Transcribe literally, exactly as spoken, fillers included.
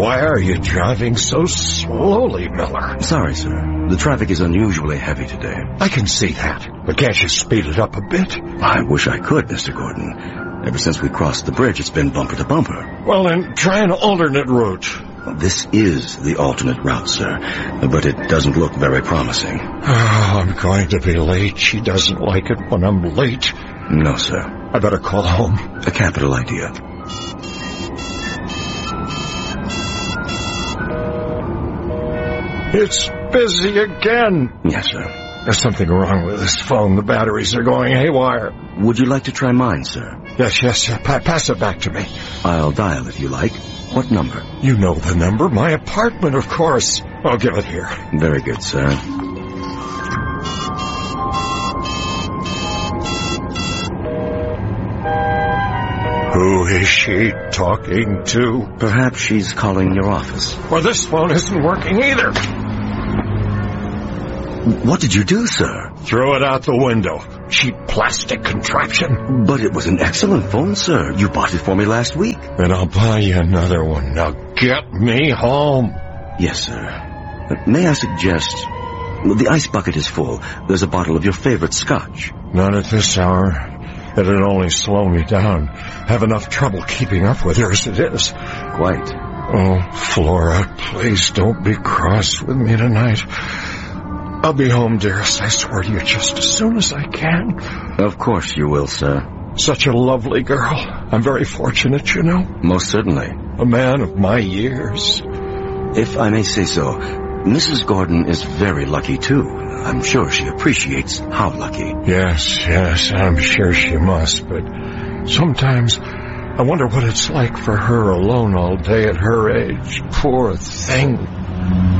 Why are you driving so slowly, Miller? Sorry, sir. The traffic is unusually heavy today. I can see that, but can't you speed it up a bit? I wish I could, Mister Gordon. Ever since we crossed the bridge, it's been bumper to bumper. Well, then, try an alternate route. This is the alternate route, sir, but it doesn't look very promising. Oh, I'm going to be late. She doesn't like it when I'm late. No, sir. I better call home. A capital idea. It's busy again. Yes, sir. There's something wrong with this phone. The batteries are going haywire. Would you like to try mine, sir? Yes, yes, yes. Pa- pass it back to me. I'll dial if you like. What number? You know the number. My apartment, of course. I'll give it here. Very good, sir. Who is she talking to? Perhaps she's calling your office. Well, this phone isn't working either. What did you do, sir? Throw it out the window. Cheap plastic contraption. But it was an excellent phone, sir. You bought it for me last week. Then I'll buy you another one. Now get me home. Yes, sir. But may I suggest... The ice bucket is full. There's a bottle of your favorite scotch. Not at this hour. It'd only slow me down. Have enough trouble keeping up with her as it is. Quite. Oh, Flora, please don't be cross with me tonight. I'll be home, dearest, I swear to you, just as soon as I can. Of course you will, sir. Such a lovely girl. I'm very fortunate, you know. Most certainly. A man of my years. If I may say so, Missus Gordon is very lucky, too. I'm sure she appreciates how lucky. Yes, yes, I'm sure she must, but sometimes I wonder what it's like for her alone all day at her age. Poor thing.